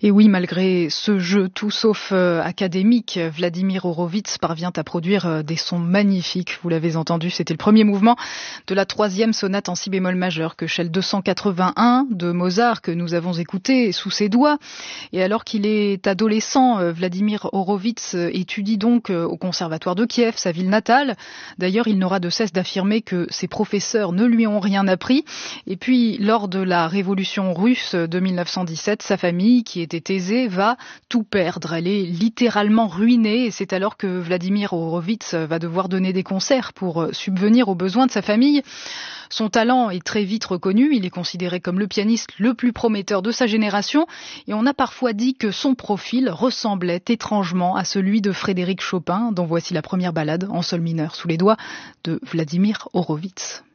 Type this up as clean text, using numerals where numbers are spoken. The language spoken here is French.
Et oui, malgré ce jeu tout sauf académique, Vladimir Horowitz parvient à produire des sons magnifiques. Vous l'avez entendu, c'était le premier mouvement de la 3e sonate en si bémol majeur, Köchel 281 de Mozart, que nous avons écouté sous ses doigts. Et alors qu'il est adolescent, Vladimir Horowitz étudie donc au conservatoire de Kiev, sa ville natale. D'ailleurs, il n'aura de cesse d'affirmer que ses professeurs ne lui ont rien appris. Et puis, lors de la révolution russe de 1917, sa famille, qui était aisée, va tout perdre. Elle est littéralement ruinée et c'est alors que Vladimir Horowitz va devoir donner des concerts pour subvenir aux besoins de sa famille. Son talent est très vite reconnu, il est considéré comme le pianiste le plus prometteur de sa génération et on a parfois dit que son profil ressemblait étrangement à celui de Frédéric Chopin, dont voici la première ballade en sol mineur sous les doigts de Vladimir Horowitz.